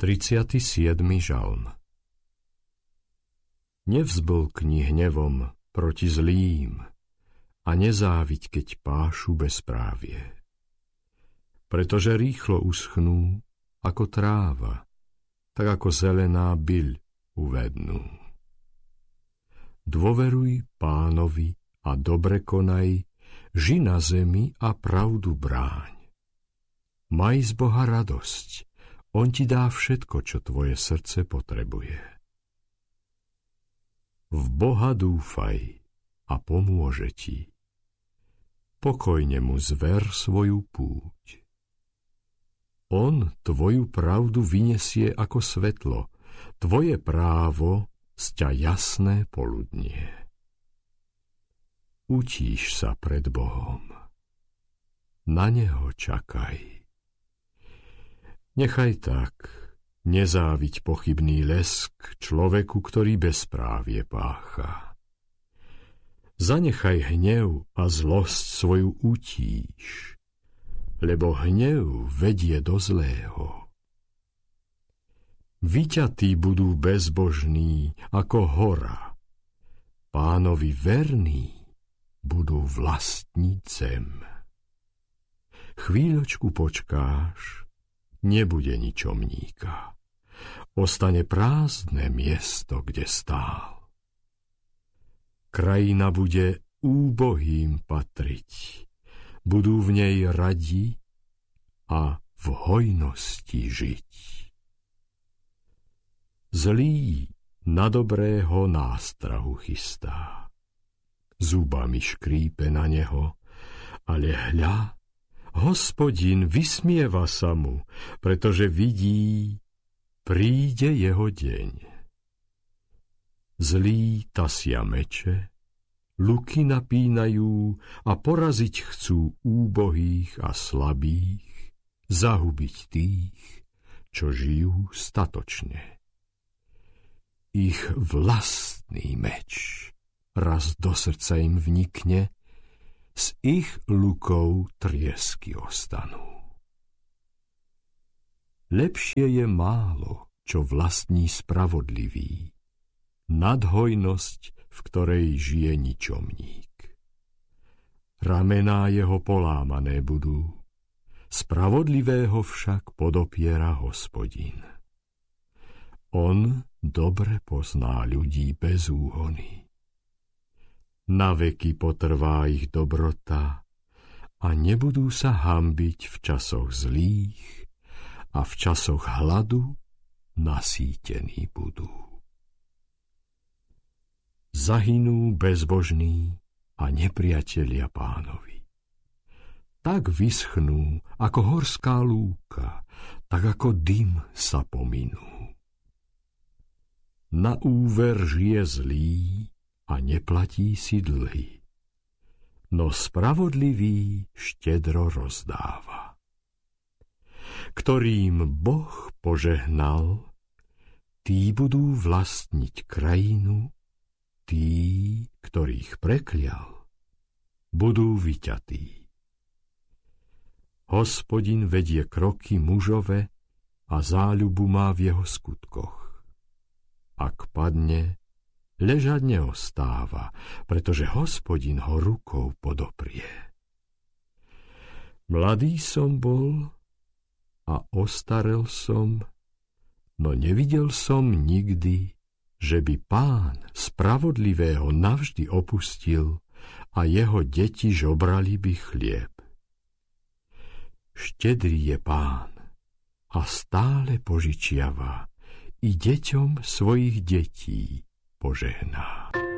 37. žalm. Nevzblkni hnevom proti zlým a nezáviď, keď pášu bezprávie. Pretože rýchlo uschnú ako tráva, tak ako zelená byľ uvednú. Dôveruj Pánovi a dobre konaj, ži na zemi a pravdu bráň. Maj z Boha radosť, on ti dá všetko, čo tvoje srdce potrebuje. V Boha dúfaj a pomôže ti. Pokojne mu zver svoju púť. On tvoju pravdu vyniesie ako svetlo, tvoje právo sťa jasné poludnie. Utíš sa pred Bohom. Na neho čakaj. Nechaj tak, nezáviď pochybný lesk človeku, ktorý bezprávie pácha. Zanechaj hnev a zlosť svoju utíš, lebo hnev vedie do zlého. Vyťatí budú bezbožní ako hora, Pánovi verní budú vlastniť zem. Chvíľočku počkáš, nebude ničomníka. Ostane prázdne miesto, kde stál. Krajina bude úbohým patriť. Budú v nej radi a v hojnosti žiť. Zlý na dobrého nástrahu chystá. Zubami škrípe na neho, ale hľa, Hospodin vysmieva sa mu, pretože vidí, príde jeho deň. Zlí tasia meče, luky napínajú a poraziť chcú úbohých a slabých, zahubiť tých, čo žijú statočne. Ich vlastný meč raz do srdca im vnikne, z ich lukov triesky ostanú. Lepšie je málo, čo vlastní spravodlivý, nad hojnosť, v ktorej žije ničomník. Ramená jeho polámané budú, spravodlivého však podopiera Hospodin. On dobre pozná ľudí bez úhony. Na veky potrvá ich dobrota a nebudú sa hanbiť v časoch zlých a v časoch hladu nasýtení budú. Zahynú bezbožní a nepriatelia Pánovi. Tak vyschnú ako horská lúka, tak ako dym sa pominú. Na úver žije zlý a neplatí si dlhy, no spravodlivý štedro rozdáva. Ktorým Boh požehnal, tí budú vlastniť krajinu, tí, ktorých preklial, budú vyťatí. Hospodin vedie kroky mužove a záľubu má v jeho skutkoch. Ak padne, ležať neostáva, pretože Hospodin ho rukou podoprie. Mladý som bol a ostarel som, no nevidel som nikdy, že by Pán spravodlivého navždy opustil a jeho deti žobrali by chlieb. Štedrý je Pán a stále požičiava i deťom svojich detí požehná.